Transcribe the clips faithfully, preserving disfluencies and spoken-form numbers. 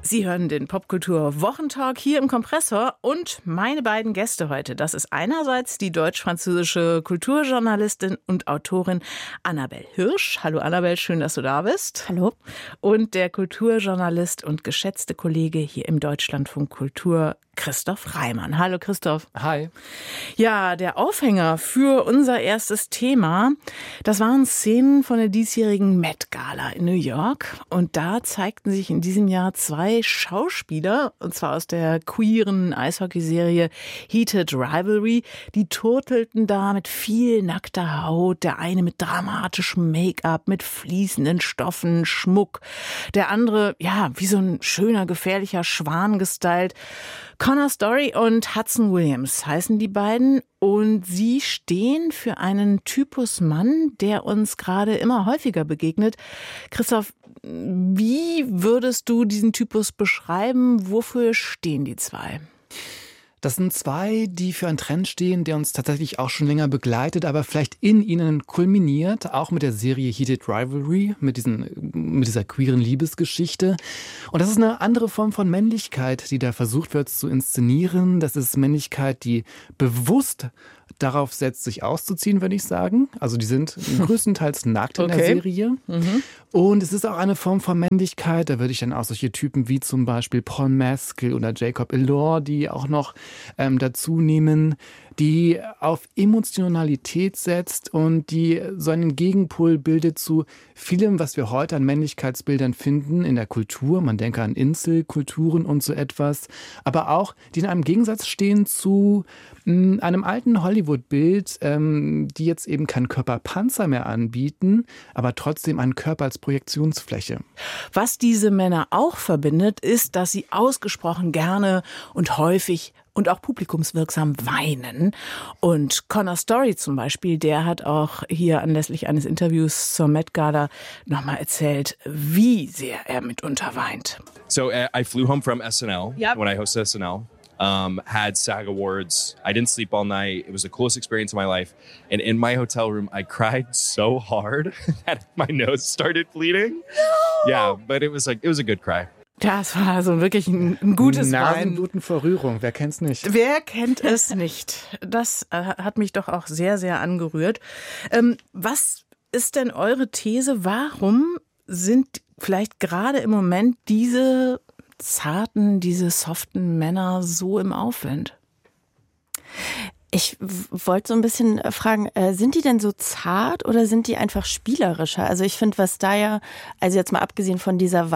Sie hören den Popkultur-Wochentalk hier im Kompressor und meine beiden Gäste heute. Das ist einerseits die deutsch-französische Kulturjournalistin und Autorin Annabel Hirsch. Hallo Annabel, schön, dass du da bist. Hallo. Und der Kulturjournalist und geschätzte Kollege hier im Deutschlandfunk Kultur, Christoph Reimann. Hallo Christoph. Hi. Ja, der Aufhänger für unser erstes Thema, das waren Szenen von der diesjährigen Met Gala in New York. Und da zeigten sich in diesem Jahr zwei Schauspieler, und zwar aus der queeren Eishockeyserie Heated Rivalry. Die turtelten da mit viel nackter Haut, der eine mit dramatischem Make-up, mit fließenden Stoffen, Schmuck. Der andere, ja, wie so ein schöner, gefährlicher Schwan gestylt. Connor Story und Hudson Williams heißen die beiden und sie stehen für einen Typus Mann, der uns gerade immer häufiger begegnet. Christoph, wie würdest du diesen Typus beschreiben? Wofür stehen die zwei? Das sind zwei, die für einen Trend stehen, der uns tatsächlich auch schon länger begleitet, aber vielleicht in ihnen kulminiert, auch mit der Serie Heated Rivalry, mit, diesen, mit dieser queeren Liebesgeschichte. Und das ist eine andere Form von Männlichkeit, die da versucht wird zu inszenieren. Das ist Männlichkeit, die bewusst darauf setzt, sich auszuziehen, würde ich sagen. Also die sind größtenteils nackt in okay. der Serie. Mhm. Und es ist auch eine Form von Männlichkeit, da würde ich dann auch solche Typen wie zum Beispiel Paul Mescal oder Jacob Elordi auch noch ähm, dazu nehmen, die auf Emotionalität setzt und die so einen Gegenpol bildet zu vielem, was wir heute an Männlichkeitsbildern finden in der Kultur. Man denke an Inselkulturen und so etwas. Aber auch, die in einem Gegensatz stehen zu mh, einem alten Hollywood-Bild, ähm, die jetzt eben keinen Körperpanzer mehr anbieten, aber trotzdem einen Körper als Projektionsfläche. Was diese Männer auch verbindet, ist, dass sie ausgesprochen gerne und häufig und auch publikumswirksam weinen. Und Connor Story zum Beispiel, der hat auch hier anlässlich eines Interviews zur Met Gala nochmal erzählt, wie sehr er mitunter weint. So uh, I flew home from S N L yep. when I hosted S N L. Um, had SAG Awards. I didn't sleep all night. It was the coolest experience of my life. And in my hotel room, I cried so hard that my nose started bleeding. No! Yeah, but it was like it was a good cry. Ja, es war also wirklich ein, ein gutes Weinen. Nasenbluten vor Rührung, wer kennt's nicht? Wer kennt es nicht? Das äh, hat mich doch auch sehr, sehr angerührt. Ähm, was ist denn eure These? Warum sind vielleicht gerade im Moment diese zarten, diese soften Männer so im Aufwind? Ich wollte so ein bisschen fragen, äh, sind die denn so zart oder sind die einfach spielerischer? Also ich finde, was da ja, also jetzt mal abgesehen von dieser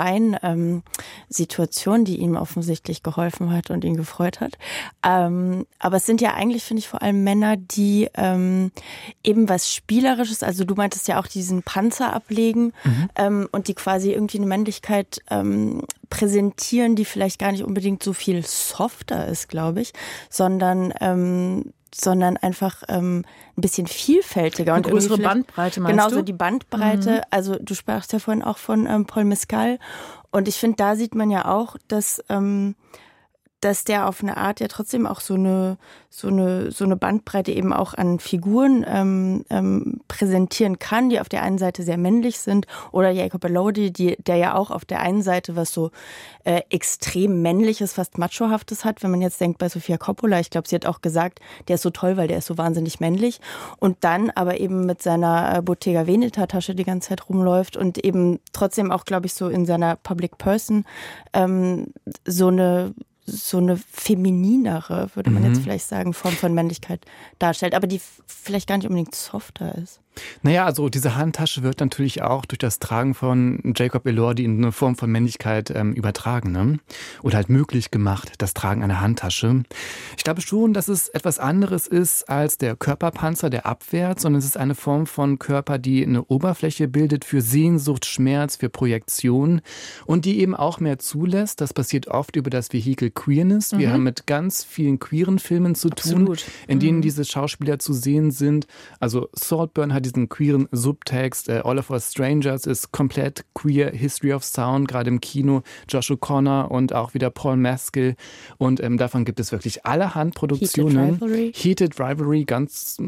Wein-Situation, ähm, die ihm offensichtlich geholfen hat und ihn gefreut hat, ähm, aber es sind ja eigentlich, finde ich, vor allem Männer, die ähm, eben was Spielerisches, also du meintest ja auch diesen Panzer ablegen mhm. ähm, und die quasi irgendwie eine Männlichkeit ähm, präsentieren, die vielleicht gar nicht unbedingt so viel softer ist, glaube ich, sondern ähm, sondern einfach ähm, ein bisschen vielfältiger. Eine und größere Bandbreite, meinst genau, du? Genau, so die Bandbreite. Mhm. Also du sprachst ja vorhin auch von ähm, Paul Mescal. Und ich finde, da sieht man ja auch, dass ähm, dass der auf eine Art ja trotzdem auch so eine so eine so eine Bandbreite eben auch an Figuren ähm, ähm, präsentieren kann, die auf der einen Seite sehr männlich sind, oder Jacob Elordi, die der ja auch auf der einen Seite was so äh, extrem männliches, fast machohaftes hat. Wenn man jetzt denkt bei Sofia Coppola, ich glaube, sie hat auch gesagt, der ist so toll, weil der ist so wahnsinnig männlich, und dann aber eben mit seiner äh, Bottega Veneta Tasche die ganze Zeit rumläuft und eben trotzdem auch, glaube ich, so in seiner Public Person ähm, so eine so eine femininere, würde man mhm. jetzt vielleicht sagen, Form von Männlichkeit darstellt, aber die f- vielleicht gar nicht unbedingt softer ist. Naja, also diese Handtasche wird natürlich auch durch das Tragen von Jacob Elordi in eine Form von Männlichkeit ähm, übertragen, ne? Oder halt möglich gemacht, das Tragen einer Handtasche. Ich glaube schon, dass es etwas anderes ist als der Körperpanzer, der abwehrt, sondern es ist eine Form von Körper, die eine Oberfläche bildet für Sehnsucht, Schmerz, für Projektion und die eben auch mehr zulässt. Das passiert oft über das Vehikel Queerness. Wir mhm. haben mit ganz vielen queeren Filmen zu tun, Absolut. in denen mhm. diese Schauspieler zu sehen sind. Also Saltburn hat diesen queeren Subtext, äh, All of Us Strangers ist komplett queer, History of Sound, gerade im Kino, Josh O'Connor und auch wieder Paul Mescal, und ähm, davon gibt es wirklich allerhand Produktionen. Heated Rivalry. Heated Rivalry, ganz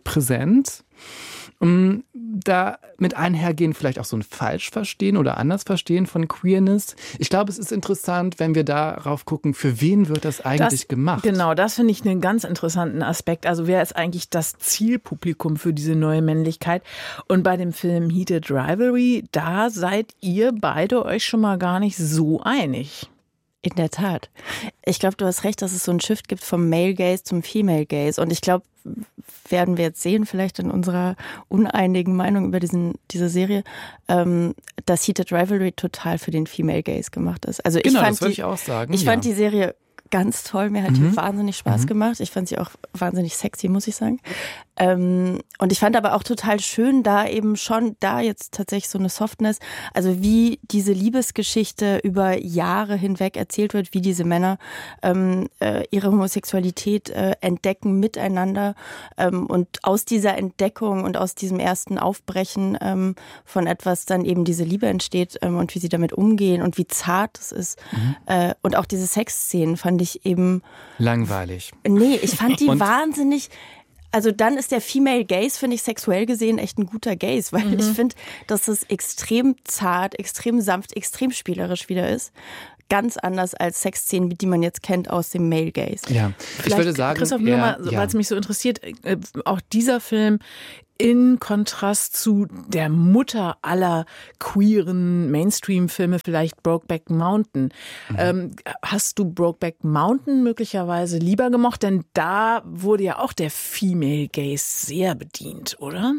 präsent. Um, da mit einhergehen vielleicht auch so ein Falschverstehen oder Andersverstehen von Queerness. Ich glaube, es ist interessant, wenn wir darauf gucken, für wen wird das eigentlich das, gemacht? Genau, das finde ich einen ganz interessanten Aspekt. Also wer ist eigentlich das Zielpublikum für diese neue Männlichkeit? Und bei dem Film Heated Rivalry, da seid ihr beide euch schon mal gar nicht so einig. In der Tat. Ich glaube, du hast recht, dass es so einen Shift gibt vom Male Gaze zum Female Gaze. Und ich glaube, werden wir jetzt sehen, vielleicht in unserer uneinigen Meinung über diesen, diese Serie, ähm, dass Heated Rivalry total für den Female Gaze gemacht ist. Also genau, ich fand das würde die, ich auch sagen. Ich ja. fand die Serie ganz toll. Mir hat mhm. die wahnsinnig Spaß mhm. gemacht. Ich fand sie auch wahnsinnig sexy, muss ich sagen. Ähm, und ich fand aber auch total schön, da eben schon, da jetzt tatsächlich so eine Softness, also wie diese Liebesgeschichte über Jahre hinweg erzählt wird, wie diese Männer ähm, äh, ihre Homosexualität äh, entdecken miteinander ähm, und aus dieser Entdeckung und aus diesem ersten Aufbrechen ähm, von etwas dann eben diese Liebe entsteht ähm, und wie sie damit umgehen und wie zart es ist. Mhm. Äh, und auch diese Sexszenen fand ich eben langweilig. Nee, ich fand die wahnsinnig. Also dann ist der Female Gaze, finde ich, sexuell gesehen echt ein guter Gaze, weil mhm. ich finde, dass es extrem zart, extrem sanft, extrem spielerisch wieder ist. Ganz anders als Sexszenen, die man jetzt kennt aus dem Male Gaze. Ja, Vielleicht, ich würde sagen, Christoph, nur mal, ja. weil es mich so interessiert, äh, auch dieser Film in Kontrast zu der Mutter aller queeren Mainstream-Filme, vielleicht Brokeback Mountain. Mhm. Ähm, hast du Brokeback Mountain möglicherweise lieber gemocht? Denn da wurde ja auch der Female Gaze sehr bedient, oder?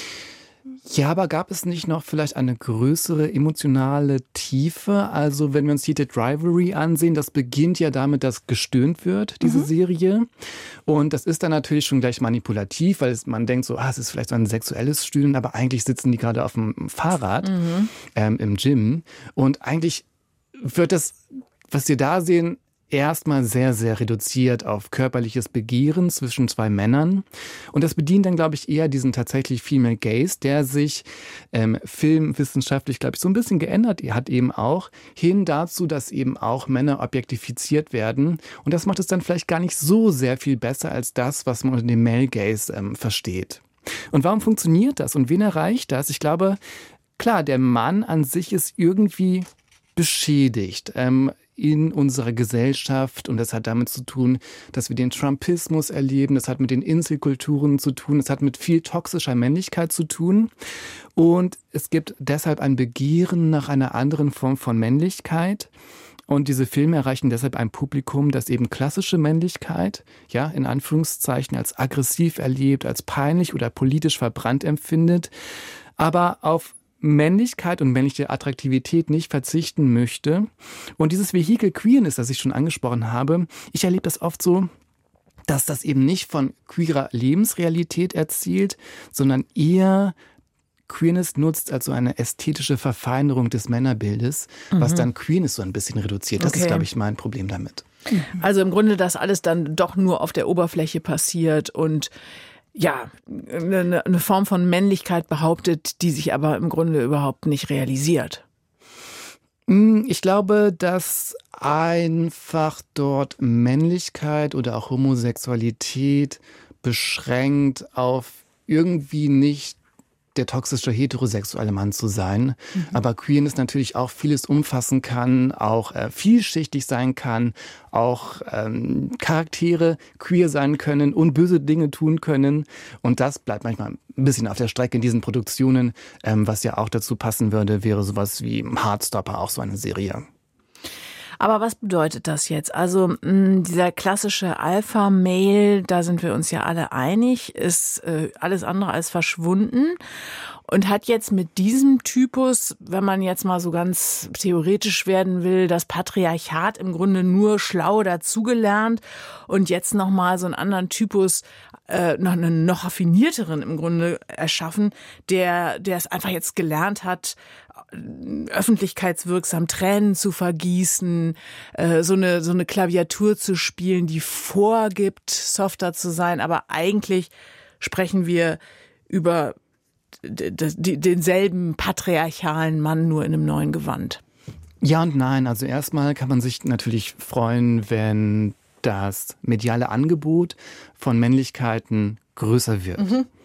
Ja, aber gab es nicht noch vielleicht eine größere emotionale Tiefe? Also wenn wir uns Heated Rivalry ansehen, das beginnt ja damit, dass gestöhnt wird, diese mhm. Serie. Und das ist dann natürlich schon gleich manipulativ, weil es, man denkt so, ah, es ist vielleicht so ein sexuelles Stöhnen, aber eigentlich sitzen die gerade auf dem Fahrrad mhm. ähm, im Gym. Und eigentlich wird das, was wir da sehen, erstmal sehr, sehr reduziert auf körperliches Begehren zwischen zwei Männern. Und das bedient dann, glaube ich, eher diesen tatsächlich Female Gaze, der sich ähm, filmwissenschaftlich, glaube ich, so ein bisschen geändert hat eben auch, hin dazu, dass eben auch Männer objektifiziert werden. Und das macht es dann vielleicht gar nicht so sehr viel besser als das, was man unter dem Male Gaze ähm, versteht. Und warum funktioniert das? Und wen erreicht das? Ich glaube, klar, der Mann an sich ist irgendwie beschädigt ähm, in unserer Gesellschaft, und das hat damit zu tun, dass wir den Trumpismus erleben, das hat mit den Inselkulturen zu tun, das hat mit viel toxischer Männlichkeit zu tun, und es gibt deshalb ein Begehren nach einer anderen Form von Männlichkeit. Und diese Filme erreichen deshalb ein Publikum, das eben klassische Männlichkeit, ja, in Anführungszeichen, als aggressiv erlebt, als peinlich oder politisch verbrannt empfindet, aber auf Männlichkeit und männliche Attraktivität nicht verzichten möchte. Und dieses Vehikel Queerness, das ich schon angesprochen habe, ich erlebe das oft so, dass das eben nicht von queerer Lebensrealität erzählt, sondern eher Queerness nutzt als so eine ästhetische Verfeinerung des Männerbildes, mhm. was dann Queerness so ein bisschen reduziert. Das okay. ist, glaube ich, mein Problem damit. Also im Grunde, dass alles dann doch nur auf der Oberfläche passiert und ja, eine, eine Form von Männlichkeit behauptet, die sich aber im Grunde überhaupt nicht realisiert. Ich glaube, dass einfach dort Männlichkeit oder auch Homosexualität beschränkt auf irgendwie nicht der toxische heterosexuelle Mann zu sein. Mhm. Aber Queerness natürlich auch vieles umfassen kann, auch äh, vielschichtig sein kann, auch ähm, Charaktere queer sein können und böse Dinge tun können. Und das bleibt manchmal ein bisschen auf der Strecke in diesen Produktionen. Ähm, was ja auch dazu passen würde, wäre sowas wie Heartstopper, auch so eine Serie. Aber was bedeutet das jetzt? Also mh, dieser klassische Alpha-Male, da sind wir uns ja alle einig, ist äh, alles andere als verschwunden und hat jetzt mit diesem Typus, wenn man jetzt mal so ganz theoretisch werden will, das Patriarchat im Grunde nur schlau dazugelernt und jetzt nochmal so einen anderen Typus, äh, noch einen noch raffinierteren im Grunde erschaffen, der, der es einfach jetzt gelernt hat, öffentlichkeitswirksam Tränen zu vergießen, äh, so eine so eine Klaviatur zu spielen, die vorgibt, softer zu sein, aber eigentlich sprechen wir über d- d- denselben patriarchalen Mann, nur in einem neuen Gewand. Ja und nein. Also erstmal kann man sich natürlich freuen, wenn das mediale Angebot von Männlichkeiten größer wird. Mhm.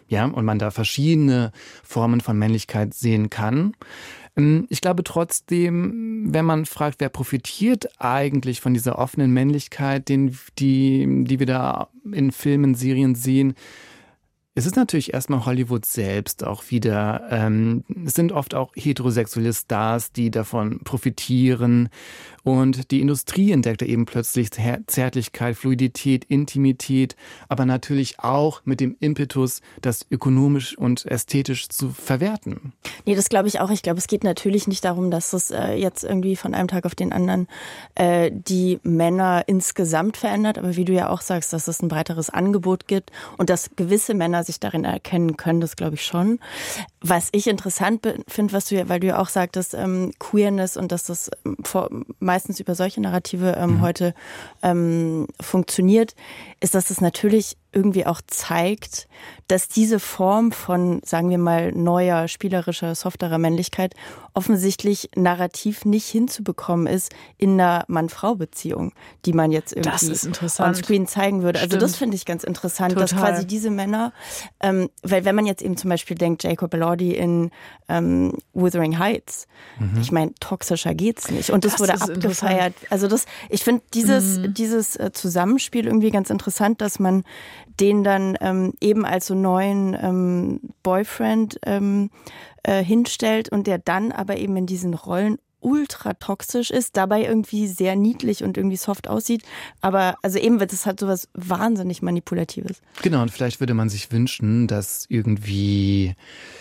Ja, und man da verschiedene Formen von Männlichkeit sehen kann. Ich glaube trotzdem, wenn man fragt, wer profitiert eigentlich von dieser offenen Männlichkeit, den, die, die wir da in Filmen, Serien sehen, es ist natürlich erstmal Hollywood selbst auch wieder. Ähm, es sind oft auch heterosexuelle Stars, die davon profitieren. Und die Industrie entdeckte eben plötzlich Zärtlichkeit, Fluidität, Intimität, aber natürlich auch mit dem Impetus, das ökonomisch und ästhetisch zu verwerten. Nee, das glaube ich auch. Ich glaube, es geht natürlich nicht darum, dass es äh, jetzt irgendwie von einem Tag auf den anderen äh, die Männer insgesamt verändert. Aber wie du ja auch sagst, dass es ein breiteres Angebot gibt und dass gewisse Männer sich darin erkennen können, das glaube ich schon. Was ich interessant finde, was du ja, weil du ja auch sagtest, ähm, Queerness und dass das ähm, vor, meistens über solche Narrative ähm, mhm. heute ähm, funktioniert, ist, dass es natürlich irgendwie auch zeigt, dass diese Form von, sagen wir mal, neuer, spielerischer, softerer Männlichkeit offensichtlich narrativ nicht hinzubekommen ist in einer Mann-Frau-Beziehung, die man jetzt irgendwie on Screen zeigen würde. Stimmt. Also das finde ich ganz interessant, Total. Dass quasi diese Männer, ähm, weil wenn man jetzt eben zum Beispiel denkt, Jacob Elordi in ähm, Wuthering Heights, mhm. ich meine, toxischer geht's nicht. Und das, das wurde abgefeiert. Also das, ich finde dieses, mhm. dieses Zusammenspiel irgendwie ganz interessant, dass man den dann ähm, eben als so neuen ähm, Boyfriend ähm, äh, hinstellt und der dann aber eben in diesen Rollen ultra toxisch ist, dabei irgendwie sehr niedlich und irgendwie soft aussieht. Aber also eben wird es halt sowas wahnsinnig Manipulatives. Genau, und vielleicht würde man sich wünschen, dass irgendwie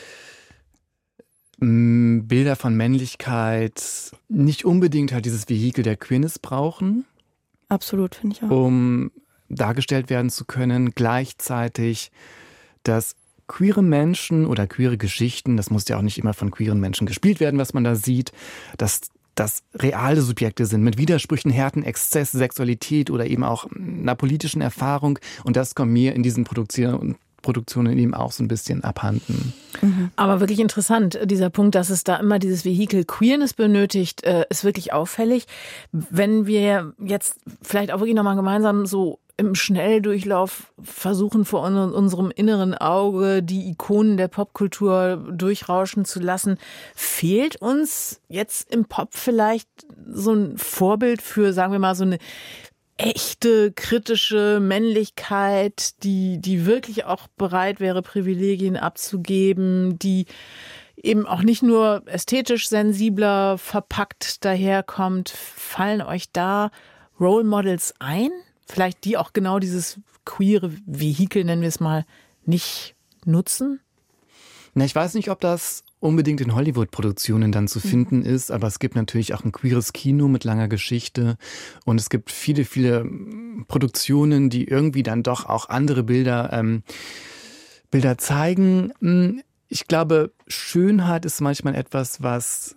mh, Bilder von Männlichkeit nicht unbedingt halt dieses Vehikel der Queerness brauchen. Absolut, finde ich auch. Um dargestellt werden zu können, gleichzeitig, dass queere Menschen oder queere Geschichten, das muss ja auch nicht immer von queeren Menschen gespielt werden, was man da sieht, dass das reale Subjekte sind mit Widersprüchen, Härten, Exzess, Sexualität oder eben auch einer politischen Erfahrung, und das kommt mir in diesen Produktionen Produktionen eben auch so ein bisschen abhanden. Mhm. Aber wirklich interessant, dieser Punkt, dass es da immer dieses Vehikel Queerness benötigt, ist wirklich auffällig. Wenn wir jetzt vielleicht auch wirklich nochmal gemeinsam so im Schnelldurchlauf versuchen, vor unserem inneren Auge die Ikonen der Popkultur durchrauschen zu lassen, fehlt uns jetzt im Pop vielleicht so ein Vorbild für, sagen wir mal, so eine echte, kritische Männlichkeit, die, die wirklich auch bereit wäre, Privilegien abzugeben, die eben auch nicht nur ästhetisch sensibler verpackt daherkommt. Fallen euch da Role Models ein? Vielleicht die auch genau dieses queere Vehikel, nennen wir es mal, nicht nutzen? Na, ich weiß nicht, ob das unbedingt in Hollywood-Produktionen dann zu finden mhm. ist, aber es gibt natürlich auch ein queeres Kino mit langer Geschichte und es gibt viele, viele Produktionen, die irgendwie dann doch auch andere Bilder, ähm, Bilder zeigen. Ich glaube, Schönheit ist manchmal etwas, was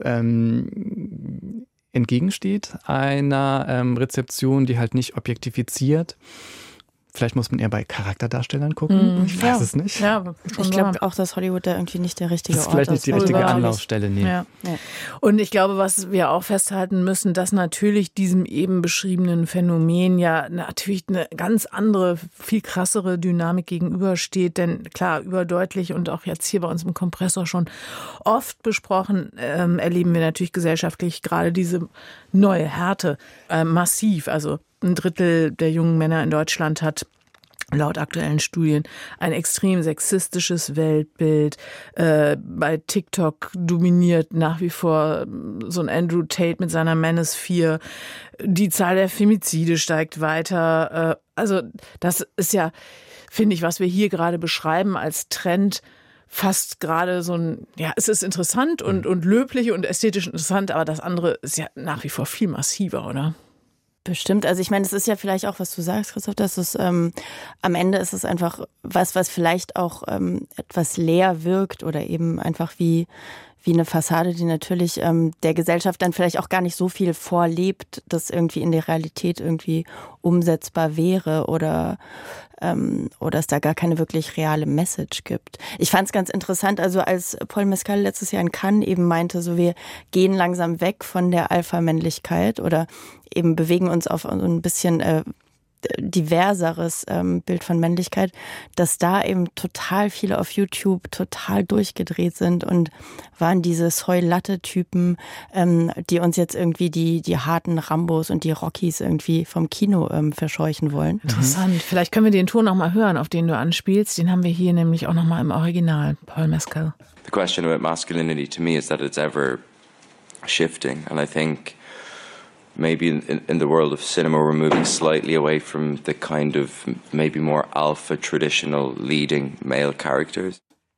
ähm, entgegensteht einer ähm, Rezeption, die halt nicht objektifiziert. Vielleicht muss man eher bei Charakterdarstellern gucken. Mm, ich weiß ja. es nicht. Ja, ich glaube auch, dass Hollywood da irgendwie nicht der richtige Ort ist. Das ist vielleicht nicht die richtige Anlaufstelle. Nee. Ja. Ja. Und ich glaube, was wir auch festhalten müssen, dass natürlich diesem eben beschriebenen Phänomen ja natürlich eine ganz andere, viel krassere Dynamik gegenübersteht. Denn klar, überdeutlich und auch jetzt hier bei uns im Kompressor schon oft besprochen, ähm, erleben wir natürlich gesellschaftlich gerade diese neue Härte äh, massiv. Also ein Drittel der jungen Männer in Deutschland hat laut aktuellen Studien ein extrem sexistisches Weltbild. Äh, bei TikTok dominiert nach wie vor so ein Andrew Tate mit seiner Manosphere. Die Zahl der Femizide steigt weiter. Äh, also das ist ja, finde ich, was wir hier gerade beschreiben als Trend, fast gerade so ein, ja, es ist interessant und, und löblich und ästhetisch interessant, aber das andere ist ja nach wie vor viel massiver, oder? Bestimmt. Also ich meine, es ist ja vielleicht auch, was du sagst, Christoph, dass es ähm, am Ende ist es einfach was, was vielleicht auch ähm, etwas leer wirkt oder eben einfach wie wie eine Fassade, die natürlich ähm, der Gesellschaft dann vielleicht auch gar nicht so viel vorlebt, dass irgendwie in der Realität irgendwie umsetzbar wäre oder ähm, oder es da gar keine wirklich reale Message gibt. Ich fand es ganz interessant, also als Paul Mescal letztes Jahr in Cannes eben meinte, so wir gehen langsam weg von der Alpha-Männlichkeit oder eben bewegen uns auf so ein bisschen äh, diverseres ähm, Bild von Männlichkeit, dass da eben total viele auf YouTube total durchgedreht sind und waren diese Soy-Latte-Typen, ähm, die uns jetzt irgendwie die, die harten Rambos und die Rockies irgendwie vom Kino ähm, verscheuchen wollen. Interessant. Mhm. Vielleicht können wir den Ton noch mal hören, auf den du anspielst. Den haben wir hier nämlich auch noch mal im Original, Paul Mescal. The question about masculinity to me is that it's ever shifting, and I think maybe in, in the world of cinema we're moving slightly away from the kind of maybe more alpha traditional leading male characters.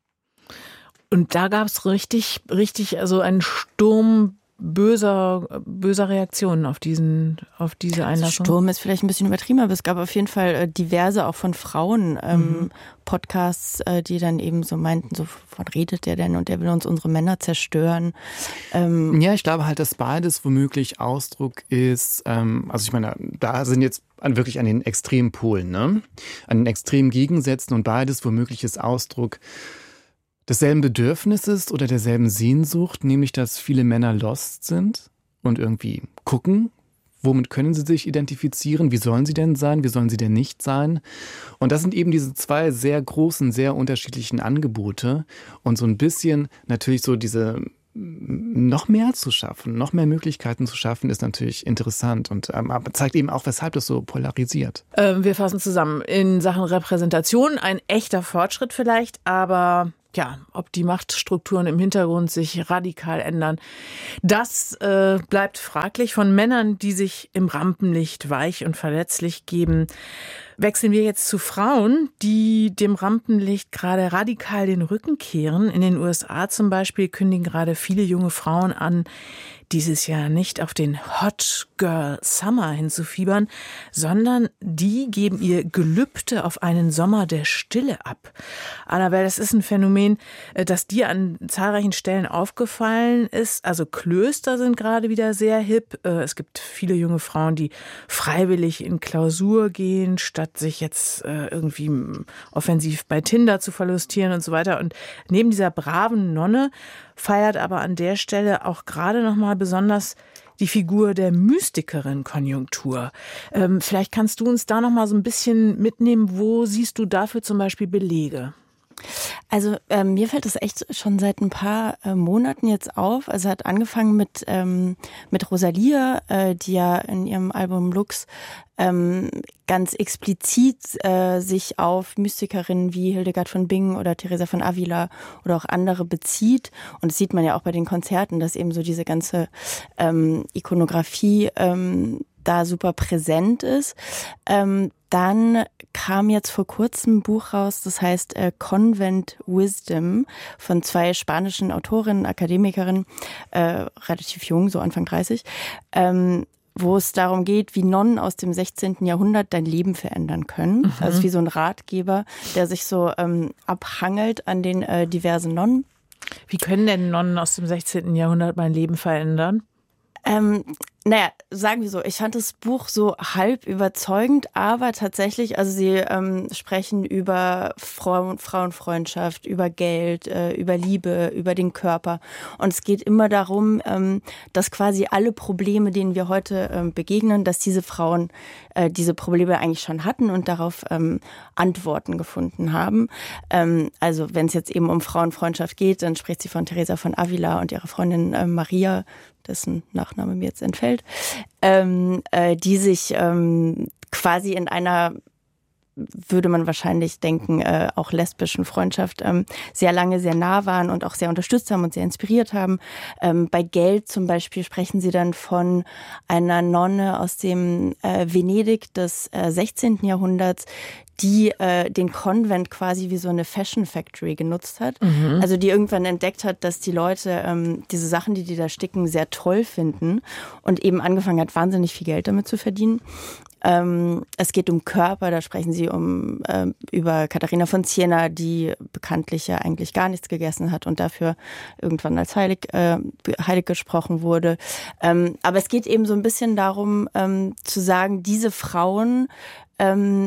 Und da gab es richtig, richtig, also einen Sturm böser, böser Reaktionen auf diesen, auf diese Einlassung. Sturm ist vielleicht ein bisschen übertrieben, aber es gab auf jeden Fall äh, diverse auch von Frauen ähm, mhm. Podcasts, äh, die dann eben so meinten, so wovon redet der denn und der will uns unsere Männer zerstören. Ähm ja, ich glaube halt, dass beides womöglich Ausdruck ist, ähm, also ich meine, da sind jetzt an, wirklich an den extremen Polen, ne? An den extremen Gegensätzen und beides womöglich ist Ausdruck desselben Bedürfnisses oder derselben Sehnsucht, nämlich dass viele Männer lost sind und irgendwie gucken, womit können sie sich identifizieren, wie sollen sie denn sein, wie sollen sie denn nicht sein. Und das sind eben diese zwei sehr großen, sehr unterschiedlichen Angebote und so ein bisschen natürlich so diese noch mehr zu schaffen, noch mehr Möglichkeiten zu schaffen, ist natürlich interessant und ähm, zeigt eben auch, weshalb das so polarisiert. Ähm, wir fassen zusammen. In Sachen Repräsentation ein echter Fortschritt vielleicht, aber ja, ob die Machtstrukturen im Hintergrund sich radikal ändern, das äh, bleibt fraglich. Von Männern, die sich im Rampenlicht weich und verletzlich geben, wechseln wir jetzt zu Frauen, die dem Rampenlicht gerade radikal den Rücken kehren. In den U S A zum Beispiel kündigen gerade viele junge Frauen an, dieses Jahr nicht auf den Hot Girl Summer hinzufiebern, sondern die geben ihr Gelübde auf einen Sommer der Stille ab. Annabelle, das ist ein Phänomen, das dir an zahlreichen Stellen aufgefallen ist. Also Klöster sind gerade wieder sehr hip. Es gibt viele junge Frauen, die freiwillig in Klausur gehen, statt sich jetzt irgendwie offensiv bei Tinder zu verlustieren und so weiter. Und neben dieser braven Nonne feiert aber an der Stelle auch gerade noch mal besonders die Figur der Mystikerin Konjunktur. Ähm, vielleicht kannst du uns da noch mal so ein bisschen mitnehmen. Wo siehst du dafür zum Beispiel Belege? Also äh, mir fällt das echt schon seit ein paar äh, Monaten jetzt auf. Also hat angefangen mit ähm, mit Rosalia, äh, die ja in ihrem Album Lux ähm, ganz explizit äh, sich auf Mystikerinnen wie Hildegard von Bingen oder Teresa von Avila oder auch andere bezieht. Und das sieht man ja auch bei den Konzerten, dass eben so diese ganze ähm, Ikonografie ähm, da super präsent ist. Ähm, dann kam jetzt vor kurzem ein Buch raus, das heißt äh, Convent Wisdom von zwei spanischen Autorinnen, Akademikerinnen, äh, relativ jung, so Anfang dreißig, ähm, wo es darum geht, wie Nonnen aus dem sechzehnten Jahrhundert dein Leben verändern können. Mhm. Also wie so ein Ratgeber, der sich so ähm, abhangelt an den äh, diversen Nonnen. Wie können denn Nonnen aus dem sechzehnten Jahrhundert mein Leben verändern? Ähm, naja, sagen wir so, ich fand das Buch so halb überzeugend, aber tatsächlich, also sie ähm, sprechen über Frauen, Frauenfreundschaft, über Geld, äh, über Liebe, über den Körper. Und es geht immer darum, ähm, dass quasi alle Probleme, denen wir heute ähm, begegnen, dass diese Frauen äh, diese Probleme eigentlich schon hatten und darauf ähm, Antworten gefunden haben. Ähm, also wenn es jetzt eben um Frauenfreundschaft geht, dann spricht sie von Teresa von Avila und ihrer Freundin äh, Maria, dessen Nachname mir jetzt entfällt, ähm, äh, die sich ähm, quasi in einer, würde man wahrscheinlich denken, äh, auch lesbischen Freundschaft ähm, sehr lange sehr nah waren und auch sehr unterstützt haben und sehr inspiriert haben. Ähm, bei Geld zum Beispiel sprechen sie dann von einer Nonne aus dem äh, Venedig des äh, sechzehnten Jahrhunderts, die äh, den Konvent quasi wie so eine Fashion Factory genutzt hat. Mhm. Also die irgendwann entdeckt hat, dass die Leute ähm, diese Sachen, die die da sticken, sehr toll finden und eben angefangen hat, wahnsinnig viel Geld damit zu verdienen. Ähm, es geht um Körper, da sprechen sie um äh, über Katharina von Siena, die bekanntlich ja eigentlich gar nichts gegessen hat und dafür irgendwann als heilig, äh, heilig gesprochen wurde. Ähm, aber es geht eben so ein bisschen darum, ähm, zu sagen, diese Frauen ähm,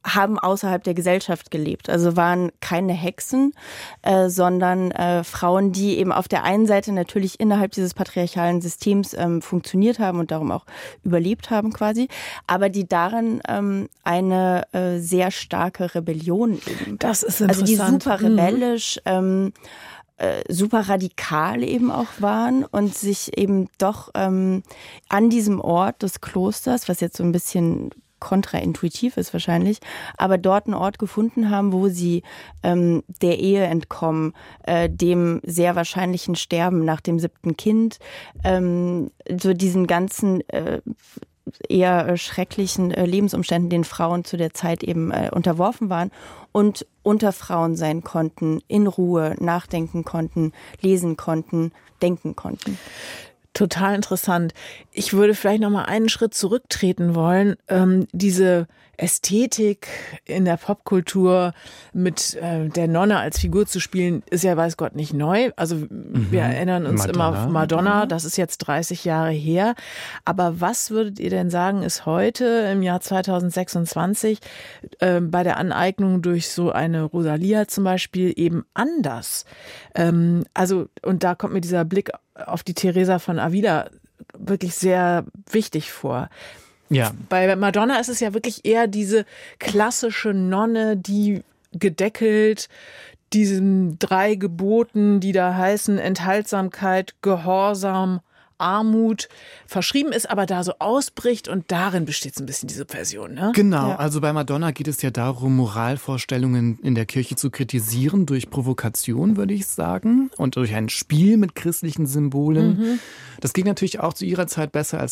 haben außerhalb der Gesellschaft gelebt. Also waren keine Hexen, äh, sondern äh, Frauen, die eben auf der einen Seite natürlich innerhalb dieses patriarchalen Systems ähm, funktioniert haben und darum auch überlebt haben quasi, aber die darin ähm, eine äh, sehr starke Rebellion eben. Das ist interessant. Also die super Mhm. rebellisch, ähm, äh, super radikal eben auch waren und sich eben doch ähm, an diesem Ort des Klosters, was jetzt so ein bisschen kontraintuitiv ist wahrscheinlich, aber dort einen Ort gefunden haben, wo sie ähm, der Ehe entkommen, äh, dem sehr wahrscheinlichen Sterben nach dem siebten Kind, ähm, so diesen ganzen äh, eher äh, schrecklichen äh, Lebensumständen, denen Frauen zu der Zeit eben äh, unterworfen waren und unter Frauen sein konnten, in Ruhe nachdenken konnten, lesen konnten, denken konnten. Total interessant. Ich würde vielleicht noch mal einen Schritt zurücktreten wollen. Ähm, diese Ästhetik in der Popkultur mit äh, der Nonne als Figur zu spielen, ist ja weiß Gott nicht neu. Also mhm. wir erinnern uns Madonna. immer auf Madonna, das ist jetzt dreißig Jahre her. Aber was würdet ihr denn sagen, ist heute im Jahr zweitausendsechsundzwanzig äh, bei der Aneignung durch so eine Rosalia zum Beispiel eben anders? Ähm, also und da kommt mir dieser Blick auf die Teresa von Avila wirklich sehr wichtig vor. Ja. Bei Madonna ist es ja wirklich eher diese klassische Nonne, die gedeckelt diesen drei Geboten, die da heißen Enthaltsamkeit, Gehorsam, Armut, verschrieben ist, aber da so ausbricht und darin besteht so ein bisschen die Subversion, ne? Genau, ja. Also bei Madonna geht es ja darum, Moralvorstellungen in der Kirche zu kritisieren durch Provokation, würde ich sagen, und durch ein Spiel mit christlichen Symbolen. Mhm. Das ging natürlich auch zu ihrer Zeit besser als